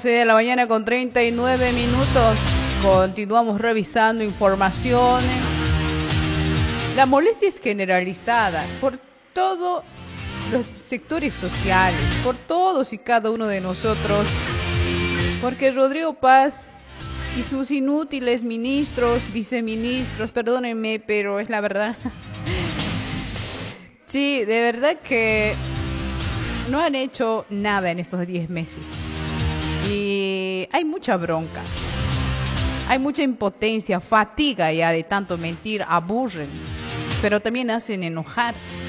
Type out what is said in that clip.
11 de la mañana con 39 minutos. Continuamos revisando informaciones. La molestia es generalizada por todos los sectores sociales, por todos y cada uno de nosotros, porque Rodrigo Paz y sus inútiles ministros, viceministros, perdónenme, pero es la verdad. Sí, de verdad que no han hecho nada en estos 10 meses. Y hay mucha bronca, hay mucha impotencia, fatiga ya de tanto mentir, aburren, pero también hacen enojar.